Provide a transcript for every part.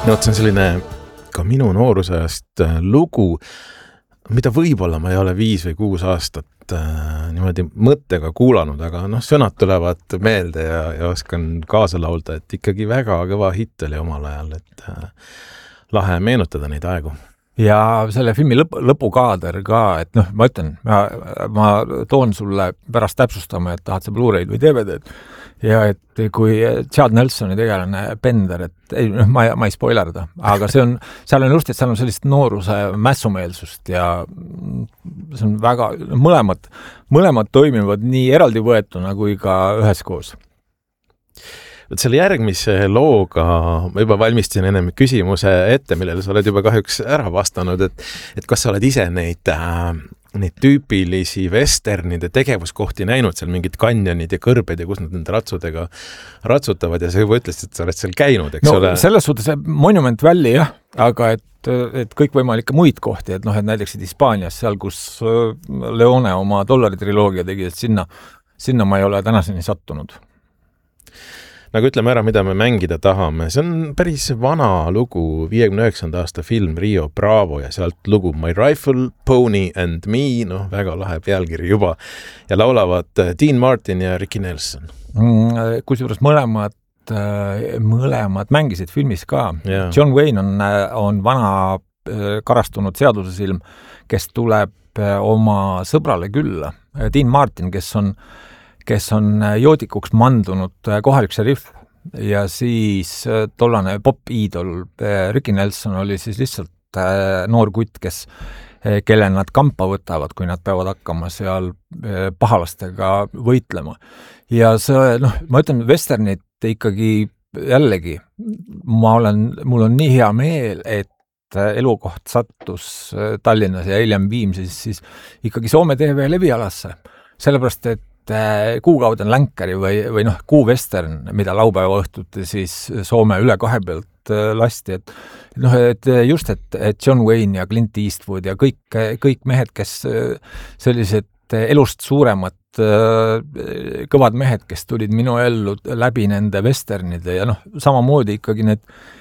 No, see on selline ka minu noorusajast lugu, mida võib-olla ma ei ole 5 või 6 aastat niimoodi mõttega kuulanud, aga sõnad tulevad meelde ja oskan kaasa laulda, et ikkagi väga kõva hitt oli omal ajal, et lahe meenutada neid aegu. Ja selle filmi lõpukaader ka, et ma ütlen, ma toon sulle pärast täpsustama, et tahad sa Blu-ray'd või DVD-d. Ja et kui Chad Nelsoni tegelane Bender, et ma ei spoilerda, aga seal on just, et seal on sellist nooruse mässumeelsust ja see on väga, mõlemad toimivad nii eraldi võetuna kui ka üheskoos. Selle järgmise looga ma juba valmistasin ennem küsimuse ette, millele sa oled juba kahjuks ära vastanud, et kas sa oled ise neid tüüpilisi westernide tegevuskohti näinud, seal mingid kanjonid ja kõrbed ja kus nad nende ratsudega ratsutavad ja sa juba ütlesid, et sa oled seal käinud, eks ole? Selles suhtes Monument Valley jah, aga et kõik võimalikke muid kohti, et näiteks Hispaanias seal, kus Leone oma $triloogia tegi, et sinna ma ei ole tänaseni sattunud. Nagu ütleme ära, mida me mängida tahame. See on päris vana lugu, 59. aasta film Rio Bravo ja sealt lugu My Rifle, Pony and Me, väga lahe pealkiri juba. Ja laulavad Dean Martin ja Ricky Nelson. Kusjuures mõlemad mängisid filmis ka. Yeah. John Wayne on vana karastunud seadusesilm, kes tuleb oma sõbrale külla. Dean Martin, kes on joodikuks mandunud kohalik šerif ja siis tollane pop-iidol Ricky Nelson oli siis lihtsalt noor kutt, kelle nad kampa võtavad, kui nad peavad hakkama seal pahalastega võitlema. Ja see, ma ütlen, westernit ikkagi jällegi, mul on nii hea meel, et elukoht sattus Tallinnas ja hiljem Viimsis siis ikkagi Soome TV levialasse. Sellepärast, et kuukaud on länkari või kuuvestern, mida laupäeva õhtuti siis Soome üle 2 pealt lasti, et just, et John Wayne ja Clint Eastwood ja kõik mehed, kes sellised elust suuremad kõvad mehed, kes tulid minu ellu läbi nende westernide ja samamoodi ikkagi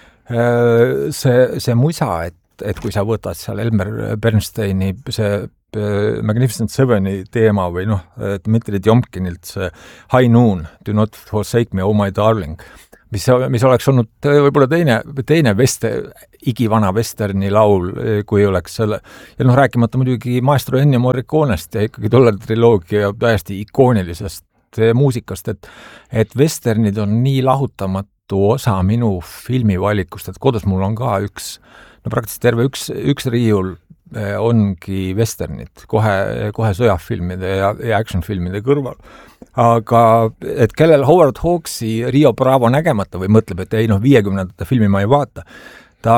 see musa, et kui sa võtad seal Elmer Bernsteini see Magnificent Seveni teema või Dmitri Tjomkinilt see High Noon, Do Not Forsake Me, Oh My Darling, mis oleks olnud võib-olla teine igivana westerni laul, kui oleks selle, ja rääkimata muidugi Maestro Ennio Morriconest ja ikkagi $triloogia täiesti ikoonilisest muusikast, et westernid on nii lahutamatu osa minu filmivalikust, et kodus mul on ka praktiliselt terve üks riiul ongi westernid, kohe sõjafilmide ja actionfilmide kõrval. Aga et kellel Howard Hawksi Rio Bravo nägemata või mõtleb, et 50. filmi ma ei vaata, ta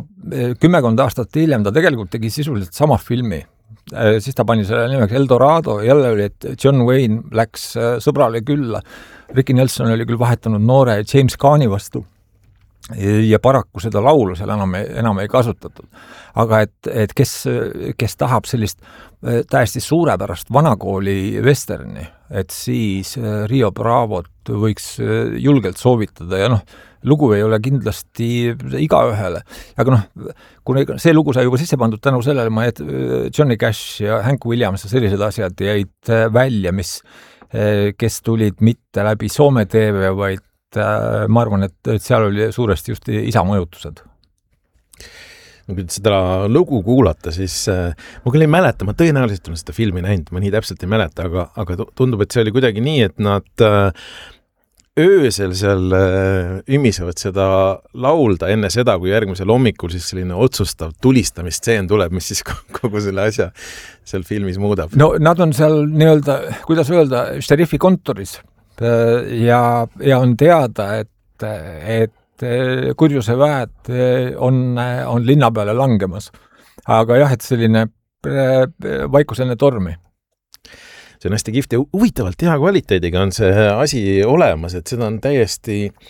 10 aastat hiljem ta tegelikult tegi sisuliselt sama filmi. Siis ta pani selle nimeks Eldorado, jälle oli, et John Wayne läks sõbrale külla. Ricky Nelson oli küll vahetanud noore James Caani vastu. Ja paraku seda laulu seal enam ei kasutatud. Aga et kes tahab sellist täiesti suurepärast vanakooli westerni, et siis Rio Bravot võiks julgelt soovitada ja lugu ei ole kindlasti igaühele. Aga kuna see lugu sai juba sisse pandud tänu sellele, et Johnny Cash ja Hank Williams ja sellised asjad jäid välja, kes tulid mitte läbi Soome TV, vaid ma arvan, et seal oli suuresti just isa mõjutused. Kui seda lugu kuulata, siis ma küll ei mäleta, ma tõenäoliselt olen seda filmi näinud, ma nii täpselt ei mäleta, aga tundub, et see oli kuidagi nii, et nad öösel seal ümisevad seda laulda enne seda, kui järgmisel hommikul siis selline otsustav tulistamisstseen tuleb, mis siis kogu selle asja seal filmis muudab. No nad on seal kuidas öelda, šerifi kontoris. Ja on teada, et kurjuse väed on linna peale langemas. Aga jah, et selline vaikus enne tormi. See on hästi kihvt ja huvitavalt hea kvaliteediga on see asi olemas, et seda on täiesti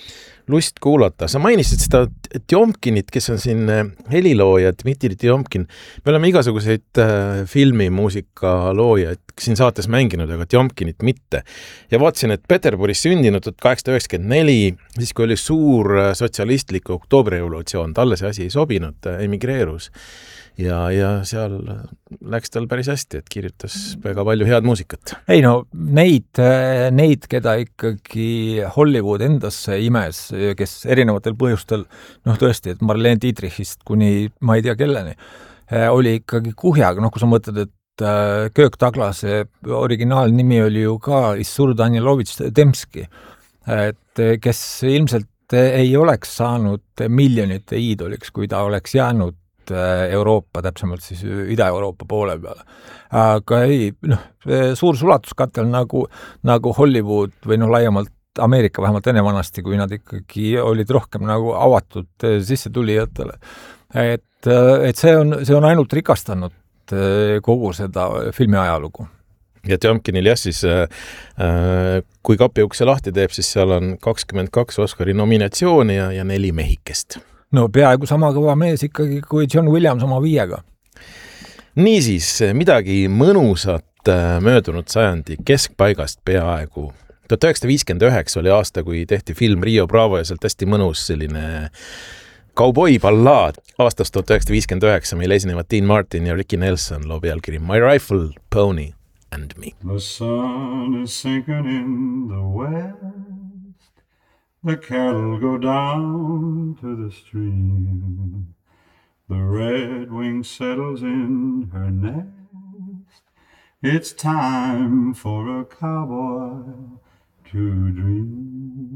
lust kuulata. Sa mainisid seda Tjomkinit, kes on siin helilooja, Dmitri Tjomkin. Me oleme igasuguseid filmimuusika loojaid siin saates mänginud, aga Tjomkinit mitte. Ja vaatasin, et Peterburis sündinud 1894, siis kui oli suur sotsialistlik oktoobrirevolutsioon, talle see asi ei sobinud, emigreerus. Ja seal läks tal päris hästi, et kirjutas väga palju head muusikat. Ei no, neid, keda ikkagi Hollywood endasse imes, kes erinevatel põhjustel, tõesti, et Marlene Dietrichist kuni ma ei tea kelleni, oli ikkagi kuhjaga, kui sa mõtled, et Kirk Douglase originaalnimi oli ju ka Issur Danielovitš Demski, et kes ilmselt ei oleks saanud miljonite iidoliks, kui ta oleks jäänud Euroopa, täpsemalt siis Ida-Euroopa poole peale. Aga ei, suur sulatuskatel nagu Hollywood või laiemalt Ameerika, vähemalt enne vanasti, kui nad ikkagi olid rohkem nagu avatud sissetulijatele. Et see on ainult rikastanud kogu seda filmi ajalugu. Ja Tjomkinil siis kui kapi ukse lahti teeb, siis seal on 22 Oscari nominatsiooni ja 4 mehikest. No peaaegu sama kõva mees ikkagi kui John Williams oma 5. Niisiis, midagi mõnusat möödunud sajandi keskpaigast peaaegu. 1959 oli aasta, kui tehti film Rio Bravo ja sealt hästi mõnus selline kauboi ballaad. Aastast 1959 meil esinevad Dean Martin ja Ricky Nelson loo pealkiri My Rifle, Pony and Me. The sun is sinking in the west. The cattle go down to the stream. The redwing settles in her nest. It's time for a cowboy to dream.